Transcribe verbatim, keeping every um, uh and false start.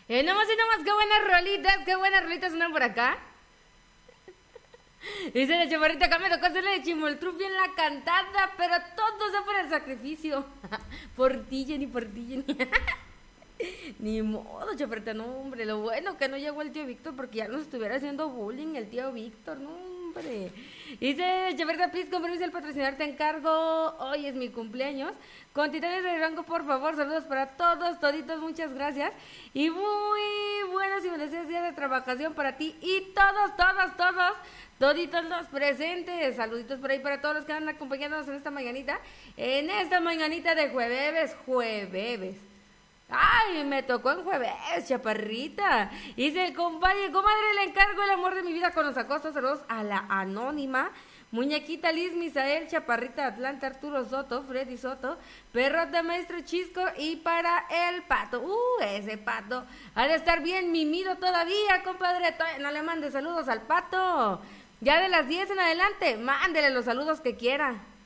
Eh, nomás y nomás, qué buenas rolitas, qué buenas rolitas suenan por acá. Dice la chaparrita, acá me tocó hacerle de Chimoltrufia en la cantada, pero todo sea por el sacrificio. Por ti, Jenny, por ti, Jenny. Ni modo, chaparrita, no, hombre. Lo bueno que no llegó el tío Víctor porque ya nos estuviera haciendo bullying el tío Víctor, no, hombre. Dice chaparrita, please, con permiso del patrocinador, te encargo. Hoy es mi cumpleaños. Con Titanes de Rango, por favor, saludos para todos, toditos, muchas gracias. Y muy buenos y bendecidos días de trabajación para ti y todos, todos, todos, toditos los presentes. Saluditos por ahí para todos los que andan acompañándonos en esta mañanita. En esta mañanita de jueves, jueves. Ay, me tocó en jueves, chaparrita. Dice el compadre, comadre, le encargo el amor de mi vida con los acostos. Saludos a la anónima. Muñequita Liz, Misael, Chaparrita Atlanta, Arturo Soto, Freddy Soto, Perrota Maestro Chisco y para el pato. Uh, ese pato ha de estar bien mimido todavía, compadre. Todavía no le mande saludos al pato. Ya de las diez en adelante, mándele los saludos que quiera.